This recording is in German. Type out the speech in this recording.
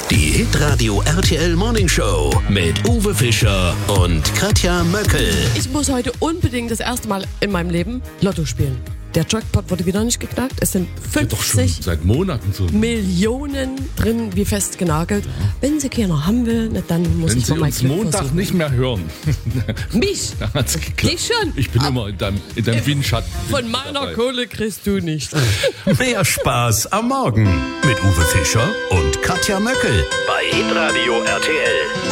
Die Hitradio RTL Morning Show mit Uwe Fischer und Katja Möckel. Ich muss heute unbedingt das erste Mal in meinem Leben Lotto spielen. Der Jackpot wurde wieder nicht geknackt. Es sind 50 doch schon seit Monaten so. Millionen drin, wie festgenagelt. Ja. Wenn sie keiner haben will, dann muss Wenn ich mal mein Sie uns Glück Montag versuchen. nicht mehr hören. Mich? Dich schon? Ich bin immer in deinem Windschatten. Von meiner dabei. Kohle kriegst du nicht. Mehr Spaß am Morgen mit Uwe Fischer und Katja Möckel bei Hitradio RTL.